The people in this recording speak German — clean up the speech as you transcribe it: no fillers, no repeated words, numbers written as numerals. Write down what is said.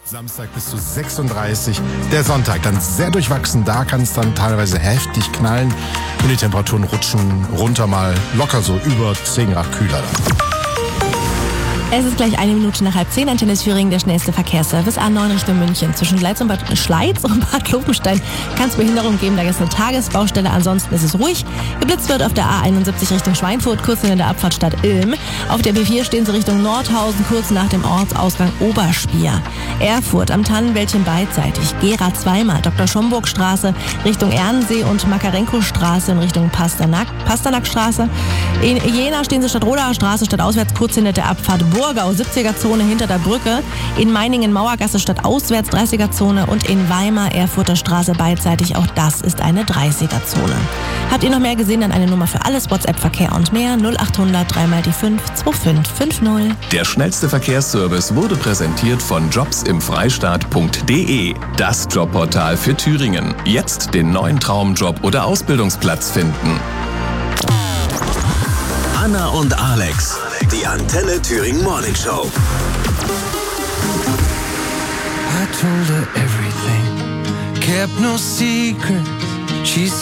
Samstag bis zu 36, der Sonntag dann sehr durchwachsen, da kann es dann teilweise heftig knallen und die Temperaturen rutschen runter mal locker so über 10 Grad kühler. Es ist gleich 1 Minute nach 9:30, Antenne Thüringen, der schnellste Verkehrsservice A9 Richtung München. Zwischen Schleiz und Bad Lobenstein kann es Behinderung geben, da ist eine Tagesbaustelle, ansonsten ist es ruhig. Geblitzt wird auf der A71 Richtung Schweinfurt, kurz in der Abfahrt Stadt Ilm. Auf der B4 stehen sie Richtung Nordhausen, kurz nach dem Ortsausgang Oberspier. Erfurt am Tannenwäldchen beidseitig, Gera zweimal, Dr. Schomburg-Straße Richtung Ernsee und Makarenko-Straße in Richtung Pasternak-Straße. In Jena stehen sie statt Rodaer Straße, statt auswärts kurz hinter der Abfahrt Burgau, 70er-Zone hinter der Brücke. In Meiningen Mauergasse statt auswärts 30er-Zone und in Weimar Erfurter Straße beidseitig, auch das ist eine 30er-Zone. Habt ihr noch mehr gesehen, dann eine Nummer für alles, WhatsApp-Verkehr und mehr, 0800 3 die 5 2550. Der schnellste Verkehrsservice wurde präsentiert von jobsimfreistaat.de, das Jobportal für Thüringen. Jetzt den neuen Traumjob oder Ausbildungsplatz finden. Anna und Alex, die Antenne Thüringen Morning Show. I told her everything, kept no secrets. She